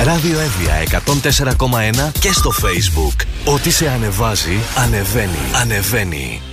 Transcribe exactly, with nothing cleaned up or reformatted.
Ράδιο Εύβοια εκατόν τέσσερα κόμμα ένα και στο Facebook. Ό,τι σε ανεβάζει, ανεβαίνει. Ανεβαίνει.